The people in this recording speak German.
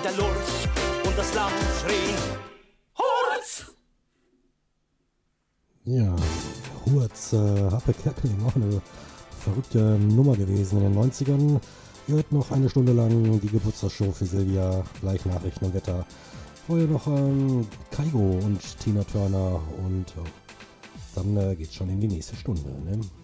der Lurch und das Lamm schrien Hurz! Ja, Hurz, Happe Kerkeling, auch eine verrückte Nummer gewesen in den 90ern. Ihr hört noch eine Stunde lang die Geburtstagsshow für Silvia, gleich Nachrichten und Wetter. Vorher noch Kaigo und Tina Turner und dann geht's schon in die nächste Stunde. Ne?